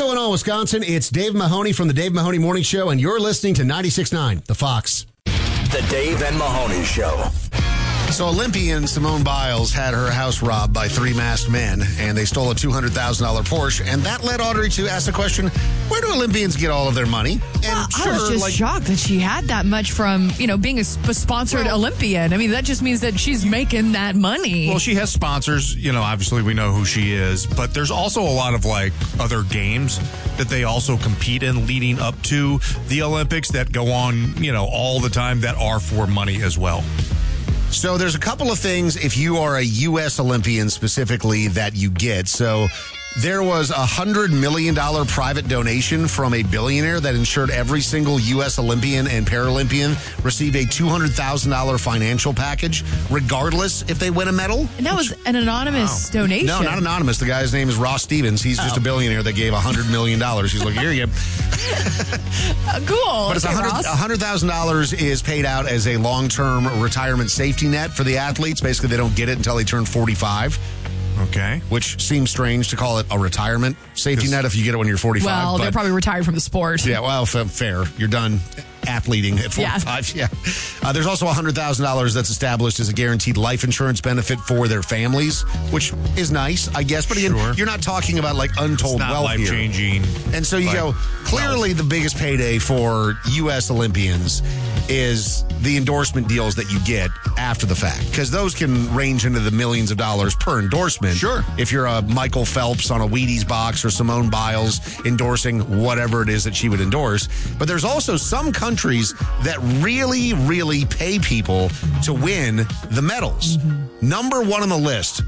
going on, Wisconsin? It's Dave Mahoney from the Dave Mahoney Morning Show, and you're listening to 96.9, The Fox. The Dave and Mahoney Show. So Olympian Simone Biles had her house robbed by three masked men, and they stole a $200,000 Porsche. And that led Audrey to ask the question, where do Olympians get all of their money? And I was just shocked that she had that much from, being a sponsored Olympian. I mean, that just means that she's making that money. Well, she has sponsors. Obviously we know who she is. But there's also a lot of, other games that they also compete in leading up to the Olympics that go on, all the time that are for money as well. So there's a couple of things if you are a U.S. Olympian specifically that you get. So there was a $100 million private donation from a billionaire that ensured every single U.S. Olympian and Paralympian received a $200,000 financial package, regardless if they win a medal. And that was an anonymous donation. No, not anonymous. The guy's name is Ross Stevens. He's just a billionaire that gave $100 million. He's like, here you go. Cool. But it's $100,000 is paid out as a long-term retirement safety net for the athletes. Basically, they don't get it until they turn 45. Okay. Which seems strange to call it a retirement safety net if you get it when you're 45. Well, they're probably retired from the sport. Yeah, well, fair. You're done athleting at 45. Yeah. There's also $100,000 that's established as a guaranteed life insurance benefit for their families, which is nice, I guess. But again, you're not talking about untold wealth here. It's not life-changing. And so you go, clearly the biggest payday for U.S. Olympians is the endorsement deals that you get after the fact, because those can range into the millions of dollars per endorsement. Sure. If you're a Michael Phelps on a Wheaties box or Simone Biles endorsing whatever it is that she would endorse. But there's also some countries that really, really pay people to win the medals. Mm-hmm. Number one on the list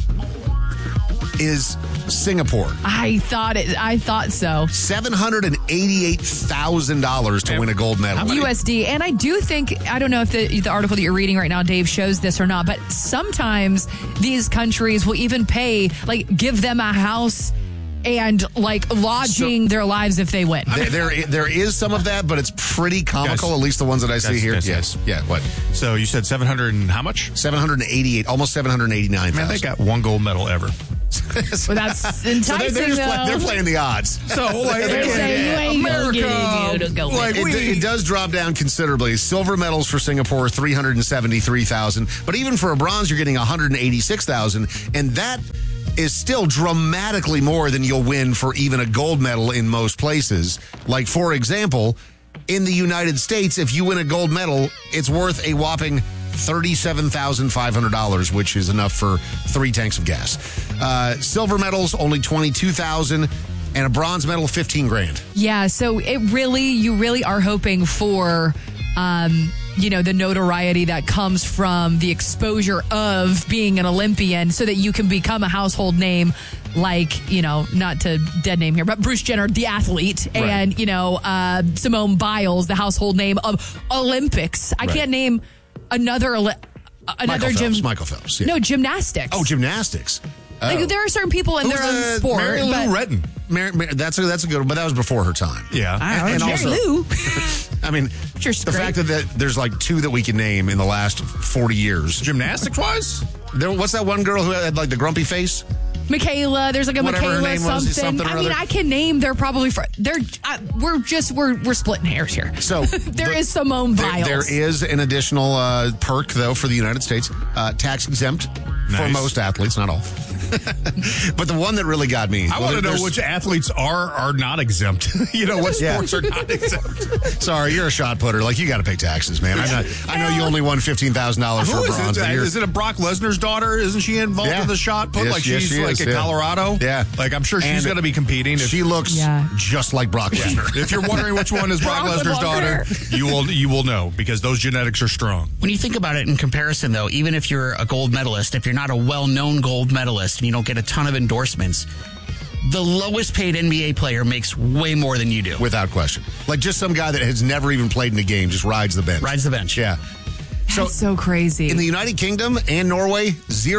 is Singapore. I thought so. $788,000 to win a gold medal. USD. And I do think, I don't know if the article that you're reading right now, Dave, shows this or not, but sometimes these countries will even pay, give them a house and lodging their lives if they win. There is some of that, but it's pretty comical, at least the ones that I see here. Yes. Yeah, what? So you said 700 and how much? 788, almost 789,000. Man, they got one gold medal ever. Well, that's enticing, they're playing the odds. So, it does drop down considerably. Silver medals for Singapore, 373,000. But even for a bronze, you're getting 186,000. And that is still dramatically more than you'll win for even a gold medal in most places. Like, for example, in the United States, if you win a gold medal, it's worth a whopping $37,500, which is enough for 3 tanks of gas. Silver medals, only $22,000, and a bronze medal, $15,000. Yeah, so you really are hoping for, the notoriety that comes from the exposure of being an Olympian so that you can become a household name not to dead name here, but Bruce Jenner, the athlete, right. And, Simone Biles, the household name of Olympics. I can't name another Michael Phelps. Yeah. No, gymnastics. Oh, gymnastics. There are certain people in their own sport. Mary Lou Retton. That's a good one, but that was before her time. Yeah. And Mary Lou. I mean, the fact that there's 2 that we can name in the last 40 years. Gymnastics-wise? What's that one girl who had the grumpy face? Michaela, there's a Whatever Michaela something. I mean, I can name. They're probably we're splitting hairs here. So there is Simone Biles. There is an additional perk though for the United States, tax exempt for most athletes, not all. But the one that really got me, I want to know which athletes are not exempt. What sports are not exempt. Sorry, you're a shot putter. You got to pay taxes, man. I know you only won $15,000 for bronze. Is it a Brock Lesnar's daughter? Isn't she involved in the shot put? Yes, She's she is, in Colorado. Yeah, I'm sure she's going to be competing. She looks just like Brock Lesnar. If you're wondering which one is Brock Lesnar's daughter, you will know because those genetics are strong. When you think about it in comparison, though, even if you're a gold medalist, if you're not a well-known gold medalist and you don't get a ton of endorsements, the lowest paid NBA player makes way more than you do. Without question. Just some guy that has never even played in a game, just rides the bench. Yeah. That's so crazy. In the United Kingdom and Norway,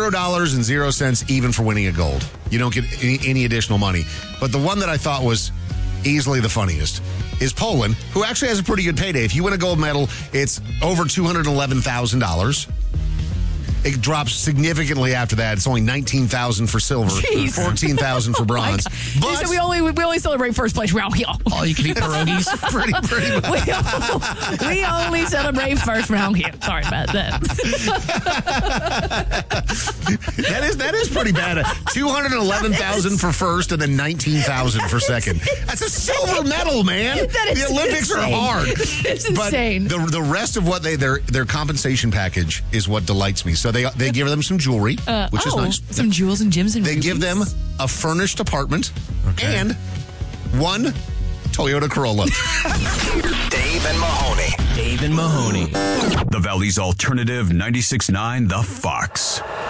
$0 even for winning a gold. You don't get any additional money. But the one that I thought was easily the funniest is Poland, who actually has a pretty good payday. If you win a gold medal, it's over $211,000. It drops significantly after that. It's only $19,000 for silver, Jeez. $14,000 for bronze. He But said we only celebrate first place round here. All you can eat pierogies. pretty much. We only celebrate first round here. Sorry about that. That is pretty bad. $211,000 for first, and then $19,000 for second. That's a silver medal, man. The Olympics are hard. It's insane. But the rest of what their compensation package is what delights me. So they give them some jewelry, which is nice. Some jewels and gems and They give them a furnished apartment and one Toyota Corolla. Dave and Mahoney. Dave and Mahoney. The Valley's Alternative 96.9 The Fox.